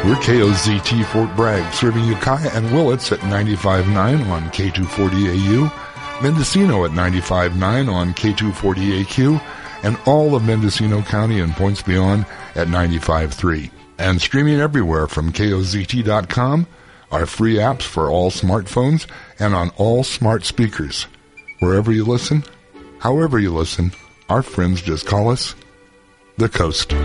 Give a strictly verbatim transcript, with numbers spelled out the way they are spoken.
We're K O Z T Fort Bragg, serving Ukiah and Willits at ninety-five point nine on K two forty A U, Mendocino at ninety-five point nine on K two forty A Q, and all of Mendocino County and points beyond at ninety-five point three. And streaming everywhere from K O Z T dot com, our free apps for all smartphones, and on all smart speakers. Wherever you listen, however you listen, our friends just call us The Coast.